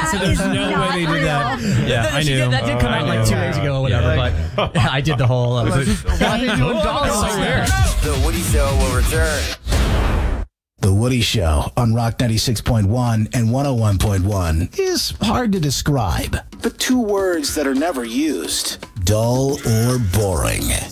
so there's no way they did that. Yeah, I knew. That did come out like 2 days ago or whatever, but I did the whole. Why are they doing dollars? So weird. The Woody Show will return. The Woody Show on Rock 96.1 and 101.1 is hard to describe, but two words that are never used: dull or boring.